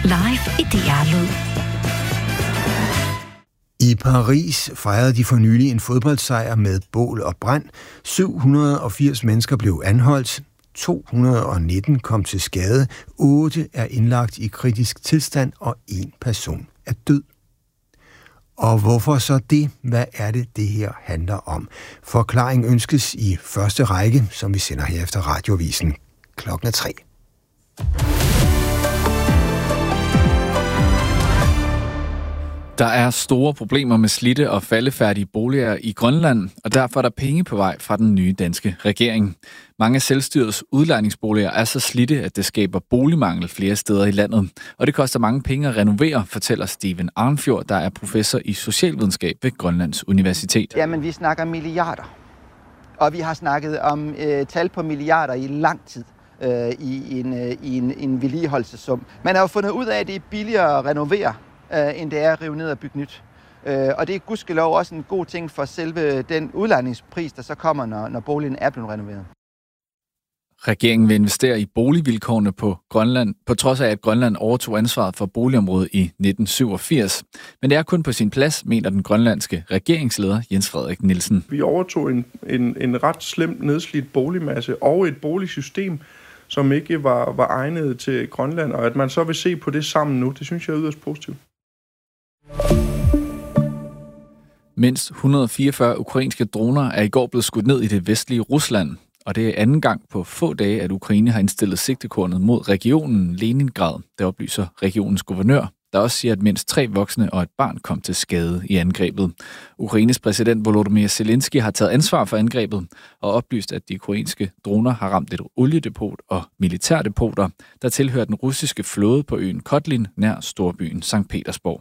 Live i DR Lyd. I Paris fejrede de for nylig en fodboldsejr med bål og brand. 780 mennesker blev anholdt. 219 kom til skade. 8 er indlagt i kritisk tilstand, og 1 person er død. Og hvorfor så det? Hvad er det her handler om? Forklaring ønskes i første række, som vi sender her efter Radiovisen. 3:00. Der er store problemer med slidte og faldefærdige boliger i Grønland, og derfor er der penge på vej fra den nye danske regering. Mange af selvstyrets udlejningsboliger er så slidte, at det skaber boligmangel flere steder i landet. Og det koster mange penge at renovere, fortæller Steven Arnfjord, der er professor i socialvidenskab ved Grønlands Universitet. Jamen, vi snakker milliarder. Og vi har snakket om tal på milliarder i lang tid i en vedligeholdelsessum. Man har jo fundet ud af, at det er billigere at renovere, end det er at rive ned og bygge nyt. Og det er gudskelov også en god ting for selve den udlejningspris, der så kommer, når boligen er blevet renoveret. Regeringen vil investere i boligvilkårene på Grønland, på trods af, at Grønland overtog ansvaret for boligområdet i 1987. Men det er kun på sin plads, mener den grønlandske regeringsleder Jens Frederik Nielsen. Vi overtog en ret slemt nedslidt boligmasse og et boligsystem, som ikke var egnet til Grønland, og at man så vil se på det sammen nu, det synes jeg er yderst positivt. Mindst 144 ukrainske droner er i går blevet skudt ned i det vestlige Rusland, og det er anden gang på få dage, at Ukraine har indstillet sigtekornet mod regionen Leningrad, der oplyser regionens guvernør, der også siger, at mindst 3 voksne og et barn kom til skade i angrebet. Ukraines præsident Volodymyr Zelensky har taget ansvar for angrebet og oplyst, at de ukrainske droner har ramt et oliedepot og militærdepoter, der tilhører den russiske flåde på øen Kotlin nær storbyen Sankt Petersborg.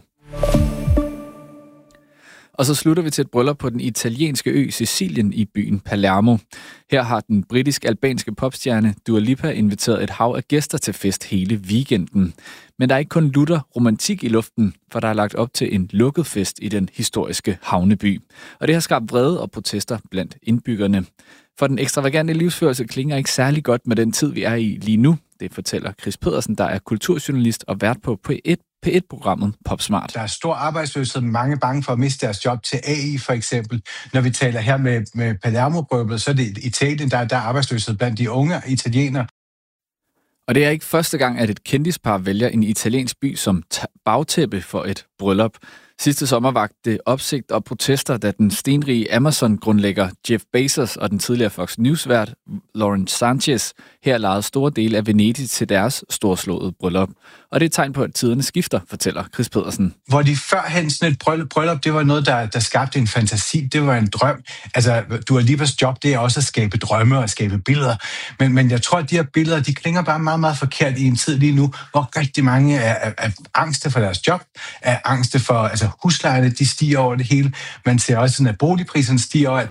Og så slutter vi til et bryllup på den italienske ø Sicilien i byen Palermo. Her har den britisk-albanske popstjerne Dua Lipa inviteret et hav af gæster til fest hele weekenden. Men der er ikke kun lutter romantik i luften, for der er lagt op til en lukket fest i den historiske havneby. Og det har skabt vrede og protester blandt indbyggerne. For den ekstravagante livsførelse klinger ikke særlig godt med den tid, vi er i lige nu. Det fortæller Chris Pedersen, der er kulturjournalist og vært på P1-programmet Popsmart. Der er stor arbejdsløshed, mange bange for at miste deres job til AI for eksempel. Når vi taler her med Palermo-brylluppet, så er det Italien, der er arbejdsløshed blandt de unge italienere. Og det er ikke første gang, at et kendispar vælger en italiensk by som bagtæppe for et bryllup. Sidste sommer vagte det opsigt og protester, da den stenrige Amazon-grundlægger Jeff Bezos og den tidligere Fox News-vært Lauren Sanchez her lejede store dele af Venedig til deres storslåede bryllup. Og det er et tegn på, at tiderne skifter, fortæller Chris Pedersen. Hvor de førhen sådan et bryllup, det var noget, der skabte en fantasi, det var en drøm. Altså, Dua Lipas job, det er også at skabe drømme og skabe billeder. Men jeg tror, at de her billeder, de klinger bare meget, meget forkert i en tid lige nu, hvor rigtig mange er angste for deres job, er angste for, altså huslejerne, de stiger over det hele. Man ser også sådan, at boligpriserne stiger over.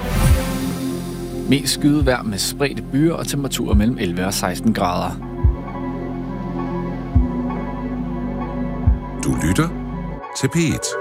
Mest skyet vejr med spredte byer og temperaturer mellem 11 og 16 grader. Du lytter til P1.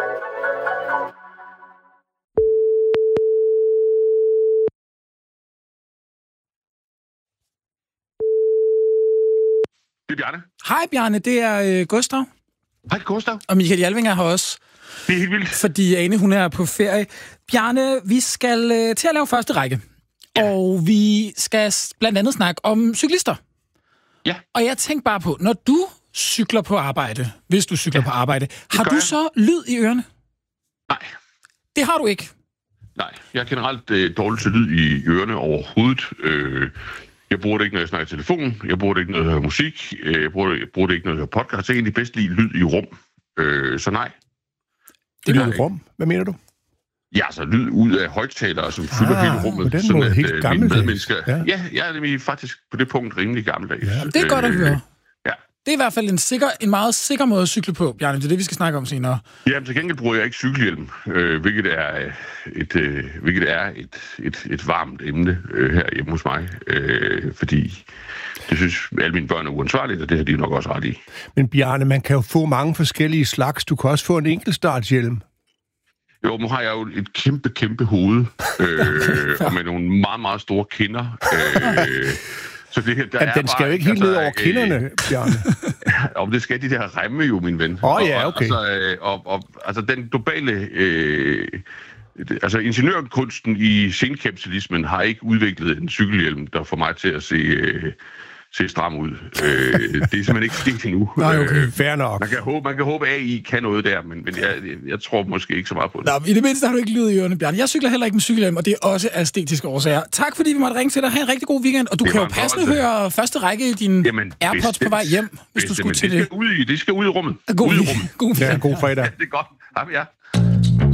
Det er Bjarne. Hej Bjarne, det er Gustav. Hej Gustav. Og Michael Jalving er her også. Det er helt vildt. Fordi Ane, hun er på ferie. Bjarne, vi skal til at lave første række. Ja. Og vi skal blandt andet snakke om cyklister. Ja. Og jeg tænkte bare på, når du cykler på arbejde, hvis du cykler på arbejde, har du så lyd i ørerne? Nej. Det har du ikke? Nej, jeg er generelt dårligt til lyd i ørerne overhovedet. Jeg bruger det ikke, når jeg snakker i telefon. Jeg bruger det ikke, når jeg hører musik. Jeg bruger det ikke, når jeg hører podcast. Jeg er egentlig bedst lide lyd i rum. Så nej. Det er lyd i rum? Hvad mener du? Ja, altså lyd ud af højtalere, som fylder hele rummet. På den måde helt gammeldags. Ja, jeg er nemlig faktisk på det punkt rimelig gammeldags. Ja, det er godt at høre. Ja. Det er i hvert fald en meget sikker måde at cykle på, Bjarne. Det er det, vi skal snakke om senere. Ja, til gengæld bruger jeg ikke cykelhjelm, hvilket er et varmt emne her hjemme hos mig, fordi det synes alle mine børn er uansvarligt, og det har de nok også ret i. Men Bjarne, man kan jo få mange forskellige slags. Du kan også få en enkeltstartshjelm. Jo, nu har jeg jo et kæmpe hoved, og med nogle meget, meget store kinder. Så den skal jo ikke helt ned over kinderne, Bjarne. Om det skal de der remme jo, min ven. Ja, okay. Altså den globale... Altså ingeniørkunsten i senkapitalismen har ikke udviklet en cykelhjelm, der får mig til at se stram ud. Det er simpelthen ikke sket endnu. Nej, okay. Fair nok. Man kan håbe, at AI kan noget der, men jeg tror måske ikke så meget på det. Nå, i det mindste har du ikke lydet i ørerne, Bjarne. Jeg cykler heller ikke med cykelhjelm, og det er også af æstetiske årsager. Tak fordi vi måtte ringe til dig. Ha' en rigtig god weekend, og du kan jo passende høre første række i dine AirPods på vej hjem, hvis du skulle til det. Det skal ud i rummet. God weekend. God fredag. Ja, det er godt. Hej med jer.